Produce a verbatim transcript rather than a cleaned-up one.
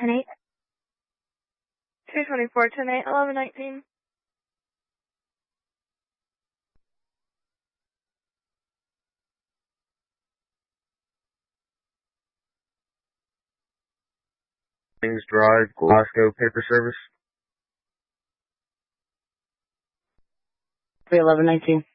ten eight. two twenty-four, ten eight, eleven nineteen. Kings Drive, Glasgow Paper Service. three eleven nineteen.